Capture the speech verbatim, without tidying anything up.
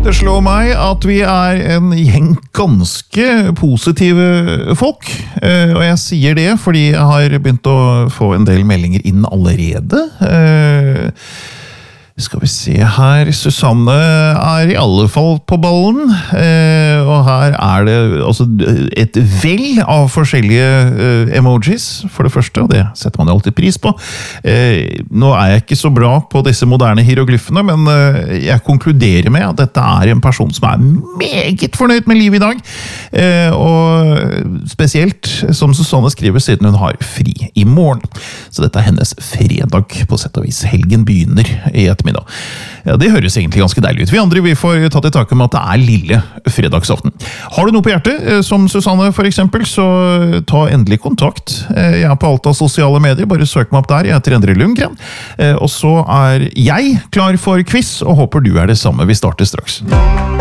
Det slår meg at vi er en gjeng ganske positive folk, og jeg sier det fordi jeg har begynt å få en del meldinger inn allerede. Skal vi se her, Susanne er i alle fall på ballen, og her er det altså et vell av forskjellige emojis, for det første, og det setter man jo alltid pris på. Nå er jeg ikke så bra på disse moderne hieroglyfene, men jeg konkluderer med at dette er en person som er meget fornøyd med livet i dag, og spesielt, som Susanne skriver, siden hun har fri i morgen. Så dette er hennes fredag, på sett og vis. Helgen begynner i ettermiddag. Ja, det høres egentlig ganske deilig ut. Vi andre vi får tatt i taket med at det er lille fredagsaften. Har du noe på hjertet, som Susanne for eksempel, så ta endelig kontakt. Jeg er på alt av sosiale medier, bare søk meg opp der. Jeg heter Endre Lundgren. Og så er jeg klar for quiz, og håper du er det samme. Vi starter straks.